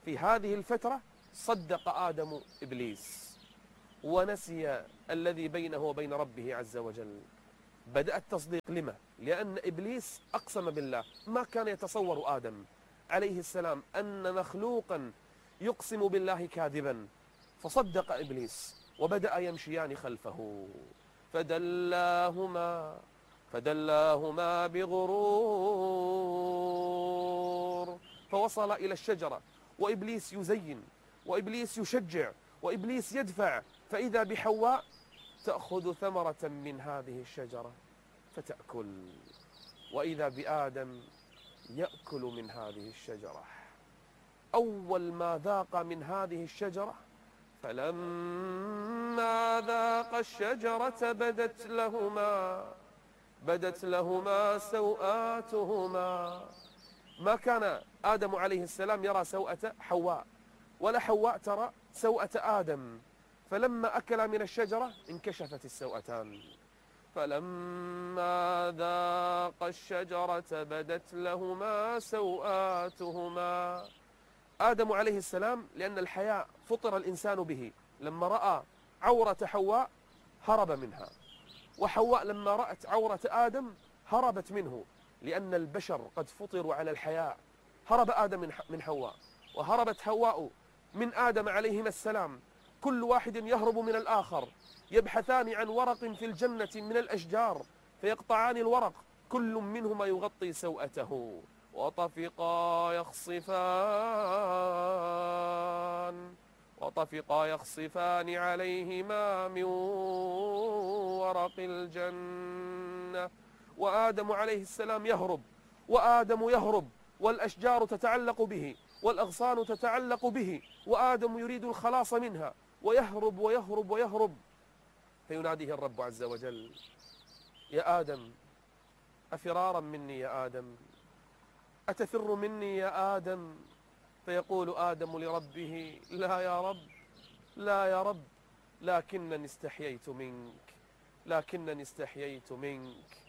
في هذه الفترة صدق آدم إبليس ونسي الذي بينه وبين ربه عز وجل. بدأ التصديق لما؟ لأن إبليس أقسم بالله، ما كان يتصور آدم عليه السلام أن مخلوقا يقسم بالله كاذبا، فصدق إبليس وبدأ يمشيان خلفه فدلاهما بغرور فوصل إلى الشجرة، وإبليس يزين وإبليس يشجع وإبليس يدفع، فإذا بحواء تأخذ ثمرة من هذه الشجرة فتأكل، وإذا بآدم يأكل من هذه الشجرة. أول ما ذاق من هذه الشجرة فلما ذاق الشجرة بدت لهما سوآتهما. ما كان آدم عليه السلام يرى سوءة حواء، ولا حواء ترى سوءة آدم، فلما أكل من الشجرة انكشفت السوءتان. فلما ذاق الشجرة بدت لهما سوآتهما. آدم عليه السلام لأن الحياء فطر الإنسان به، لما رأى عورة حواء هرب منها، وحواء لما رأت عورة آدم هربت منه، لأن البشر قد فطروا على الحياء. هرب آدم من حواء، وهربت حواء من آدم عليهما السلام، كل واحد يهرب من الآخر، يبحثان عن ورق في الجنة من الأشجار فيقطعان الورق، كل منهما يغطي سوءته، وطفقا يخصفان عليهما من ورق الجنة. وآدم عليه السلام يهرب، وآدم يهرب، والأشجار تتعلق به، والأغصان تتعلق به، وآدم يريد الخلاص منها، ويهرب ويهرب ويهرب، فيناديه الرب عز وجل: يا آدم أفرارا مني يا آدم، أتفر مني يا آدم؟ فيقول آدم لربه: لا يا رب، لا يا رب، لكنني استحييت منك.